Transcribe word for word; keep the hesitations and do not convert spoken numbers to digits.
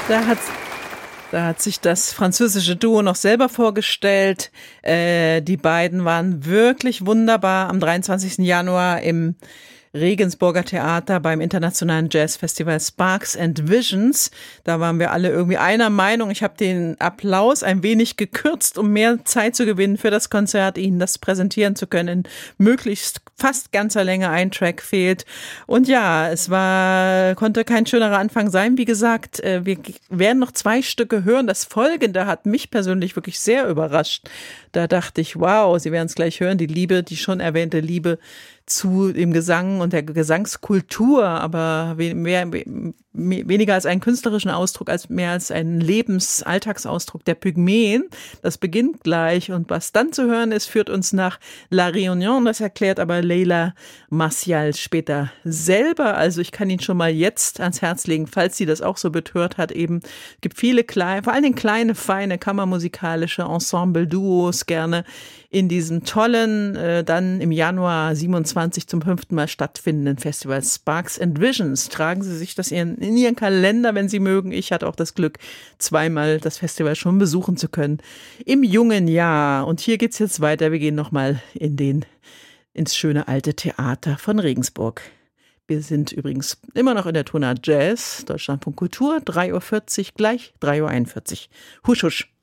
Da hat, da hat sich das französische Duo noch selber vorgestellt. Äh, die beiden waren wirklich wunderbar am dreiundzwanzigsten Januar im Regensburger Theater beim internationalen Jazzfestival Sparks and Visions. Da waren wir alle irgendwie einer Meinung. Ich habe den Applaus ein wenig gekürzt, um mehr Zeit zu gewinnen für das Konzert, Ihnen das präsentieren zu können. In möglichst fast ganzer Länge, ein Track fehlt. Und ja, es war, konnte kein schönerer Anfang sein. Wie gesagt, wir werden noch zwei Stücke hören. Das Folgende hat mich persönlich wirklich sehr überrascht. Da dachte ich, wow, Sie werden es gleich hören, die Liebe, die schon erwähnte Liebe zu dem Gesang und der Gesangskultur, aber mehr, weniger als einen künstlerischen Ausdruck, als mehr als einen Lebensalltagsausdruck der Pygmäen. Das beginnt gleich und was dann zu hören ist, führt uns nach La Réunion. Das erklärt aber Leila Martial später selber. Also ich kann Ihnen schon mal jetzt ans Herz legen, falls sie das auch so betört hat, eben gibt viele kleine, vor allen Dingen kleine, feine kammermusikalische Ensemble-Duos gerne in diesem tollen, äh, dann im Januar siebenundzwanzig zum fünften Mal stattfindenden Festival Sparks and Visions. Tragen Sie sich das in, in Ihren Kalender, wenn Sie mögen. Ich hatte auch das Glück, zweimal das Festival schon besuchen zu können im jungen Jahr. Und hier geht's jetzt weiter. Wir gehen nochmal in den, ins schöne alte Theater von Regensburg. Wir sind übrigens immer noch in der Tonart Jazz, Deutschlandfunk Kultur, drei Uhr vierzig, gleich drei Uhr einundvierzig. Husch, husch.